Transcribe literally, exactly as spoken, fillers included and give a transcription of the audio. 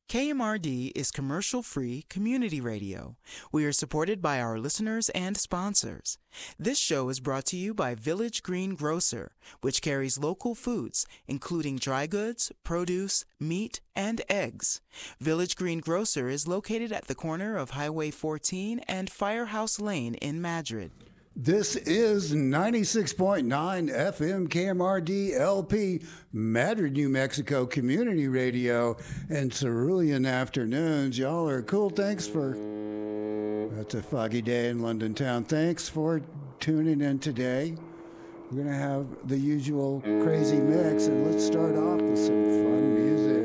K M R D is commercial-free community radio. We are supported by our listeners and sponsors. This show is brought to you by Village Green Grocer, which carries local foods, including dry goods, produce, meat, and eggs. Village Green Grocer is located at the corner of Highway fourteen and Firehouse Lane in Madrid. This is ninety-six point nine F M K M R D L P, Madrid, New Mexico Community Radio, and Cerulean Afternoons. Y'all are cool. Thanks for, that's a foggy day in London town. Thanks for tuning in today. We're going to have the usual crazy mix, and let's start off with some fun music.